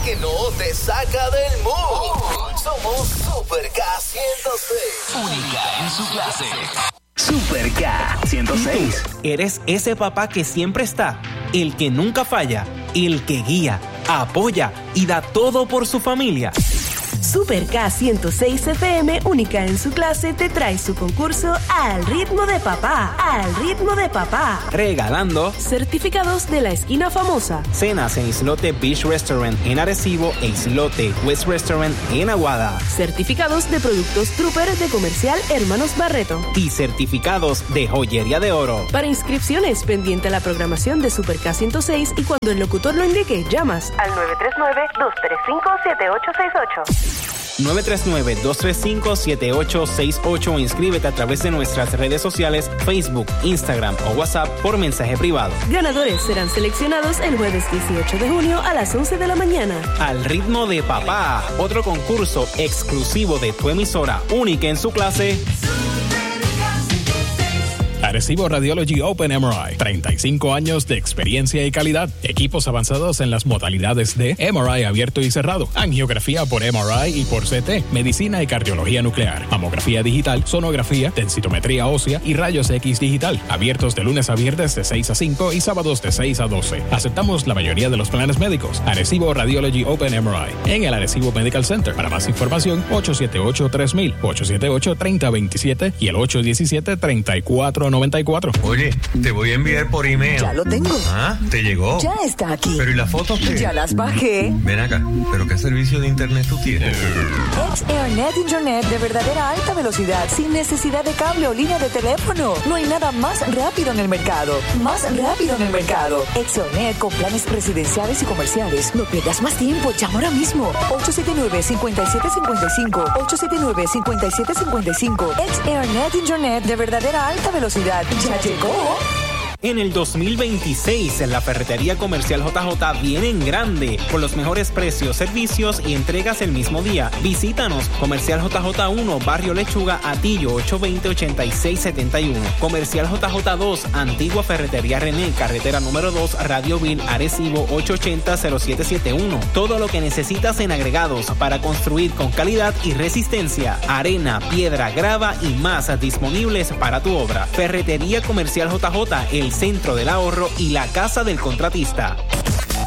que no te saca del mood. Somos Super K106. Única en su clase. Super K106. Eres ese papá que siempre está, el que nunca falla, el que guía, apoya y da todo por su familia. Super K106 FM, única en su clase, te trae su concurso Al Ritmo de Papá. Al Ritmo de Papá. Regalando certificados de la esquina famosa, cenas en Islote Beach Restaurant en Arecibo e Islote West Restaurant en Aguada. Certificados de productos Trooper de Comercial Hermanos Barreto. Y certificados de Joyería de Oro. Para inscripciones, pendiente a la programación de Super K106 y cuando el locutor lo indique, llamas al 939-235-7868. 939-235-7868 o inscríbete a través de nuestras redes sociales, Facebook, Instagram o WhatsApp por mensaje privado. Ganadores serán seleccionados el jueves 18 de junio a las 11 de la mañana. Al Ritmo de Papá, otro concurso exclusivo de tu emisora, única en su clase. Arecibo Radiology Open MRI. 35 años de experiencia y calidad. Equipos avanzados en las modalidades de MRI abierto y cerrado, angiografía por MRI y por CT, medicina y cardiología nuclear, mamografía digital, sonografía, densitometría ósea y rayos X digital. Abiertos de lunes a viernes de 6 a 5 y sábados de 6 a 12. Aceptamos la mayoría de los planes médicos. Arecibo Radiology Open MRI. En el Arecibo Medical Center. Para más información, 878-3000, 878-3027 y el 817-3494. Oye, te voy a enviar por email. Ya lo tengo. Ah, ¿te llegó? Ya está aquí. ¿Pero y las fotos qué? Ya las bajé. Ven acá, ¿pero qué servicio de internet tú tienes? XAirNet Internet de verdadera alta velocidad, sin necesidad de cable o línea de teléfono. No hay nada más rápido en el mercado. XAirNet con planes residenciales y comerciales. No pierdas más tiempo, llama ahora mismo. 879-5755. 879-5755. XAirNet Internet de verdadera alta velocidad. ¡Ya llegó! En el 2026, la Ferretería Comercial JJ viene en grande, con los mejores precios, servicios y entregas el mismo día. Visítanos, Comercial JJ 1, Barrio Lechuga, Atillo, 820-8671. Comercial JJ 2, Antigua Ferretería René, Carretera número 2, Radio Vil, Arecibo, 880-0771. Todo lo que necesitas en agregados para construir con calidad y resistencia. Arena, piedra, grava y más disponibles para tu obra. Ferretería Comercial JJ, el centro del ahorro y la casa del contratista.